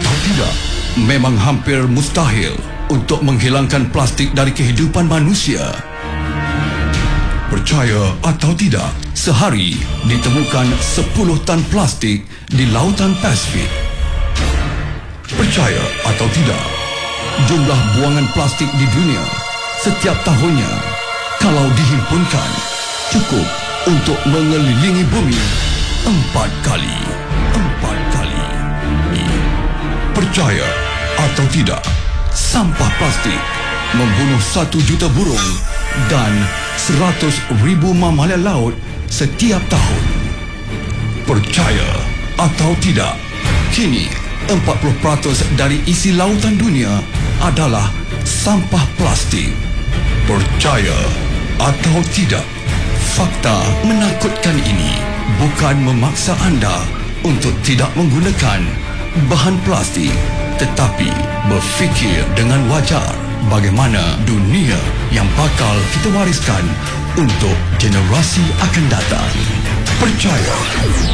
atau tidak, memang hampir mustahil untuk menghilangkan plastik dari kehidupan manusia. Percaya atau tidak, sehari ditemukan 10 tan plastik di lautan Pasifik. Percaya atau tidak, jumlah buangan plastik di dunia setiap tahunnya, kalau dihimpunkan, cukup untuk mengelilingi bumi 4 kali. Percaya atau tidak, sampah plastik membunuh 1 juta burung dan 100,000 mamalia laut setiap tahun. Percaya atau tidak, kini 40% dari isi lautan dunia adalah sampah plastik. Percaya atau tidak, fakta menakutkan ini bukan memaksa anda untuk tidak menggunakan bahan plastik, tetapi berfikir dengan wajar bagaimana dunia yang bakal kita wariskan untuk generasi akan datang. Percaya